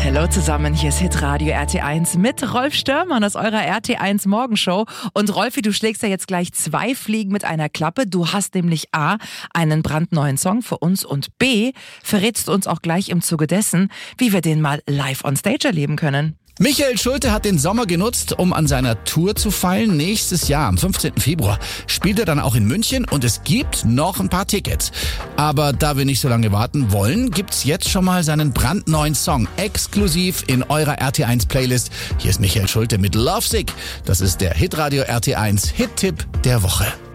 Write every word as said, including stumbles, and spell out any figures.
Hallo zusammen, hier ist Hitradio R T eins mit Rolf Störmann aus eurer R T eins Morgenshow. Und Rolfi, du schlägst ja jetzt gleich zwei Fliegen mit einer Klappe. Du hast nämlich A, einen brandneuen Song für uns und B, verrätst du uns auch gleich im Zuge dessen, wie wir den mal live on stage erleben können. Michael Schulte hat den Sommer genutzt, um an seiner Tour zu feilen. Nächstes Jahr, am fünfzehnten Februar, spielt er dann auch in München und es gibt noch ein paar Tickets. Aber da wir nicht so lange warten wollen, gibt's jetzt schon mal seinen brandneuen Song exklusiv in eurer R T eins Playlist. Hier ist Michael Schulte mit Lovesick. Das ist der Hitradio R T eins Hit-Tipp der Woche.